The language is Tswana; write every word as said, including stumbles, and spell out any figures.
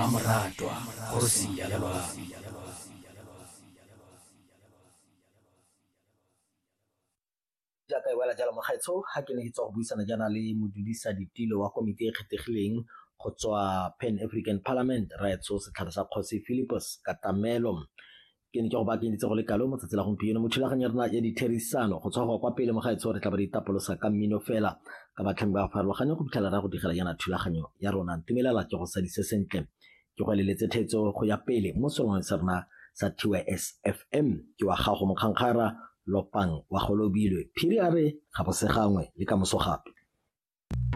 Mamoratwa go sialwa. Jaaka e wela jalo mogaetsho ga ke ne ke tswa go buisana jaana le modudisa ditilo wa komiti e kgethegileng go tswa Pan African Parliament Raetso Setlhare sa Kgosi Philippus Katamelo. Ke ne ke go baakanyeditse go le kalo mo tsatsi la gompieno mo thulaganyo rena ya ditherisano go tswa go kwa pele mogaetsho re tla ba di tapolosa ka mmino fela ka batlhami ba farologaneng go fitlhela ra go digela yana thulaganyo ya rona ntumelela ke go sadise sentle ke go eleletse thetso go ya pele mo serongweng sa rona sa T Y S F M ke wa gago mokgankgara Lopang wa Golobilwe phiri a re ga bose gangwe le ka moso gape.